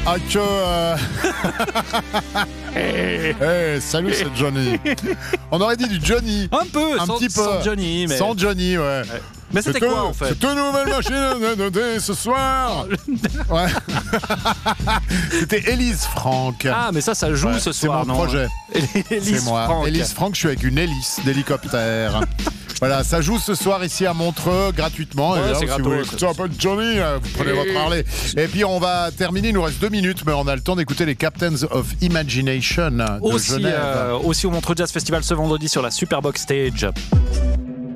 Salut, c'est Johnny. On aurait dit du Johnny. Un peu, petit peu. Sans Johnny. Mais... Sans Johnny, ouais. Mais c'était quoi en fait? C'est une nouvelle machine de thé ce soir. Ouais. C'était Élise Franck. Ah, mais ça joue ce soir, c'est mon non? projet. Élise C'est moi. Franck. Élise Franck, je suis avec une hélice d'hélicoptère. Voilà, ça joue ce soir ici à Montreux gratuitement. Ouais, et là, c'est si gratos, vous voulez écouter un peu de Johnny, vous prenez votre Harley. Et puis on va terminer, il nous reste 2 minutes, mais on a le temps d'écouter les Captains of Imagination de Genève. Aussi au Montreux Jazz Festival ce vendredi sur la Superbox Stage.